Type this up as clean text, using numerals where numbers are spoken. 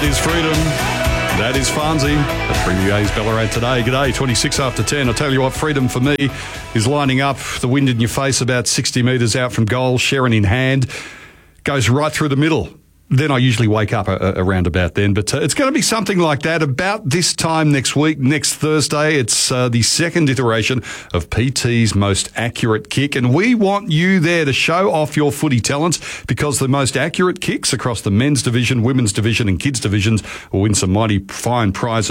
That is Freedom. That is Farnsey at Premier A's Ballarat today. G'day, 26 after 10. I tell you what, Freedom for me is lining up. The wind in your face about 60 metres out from goal, Sharon in hand. Goes right through the middle. Then I usually wake up around about then. But it's going to be something like that about this time next week, next Thursday. It's the second iteration of PT's Most Accurate Kick. And we want you there to show off your footy talents, because the most accurate kicks across the men's division, women's division and kids divisions will win some mighty fine prizes.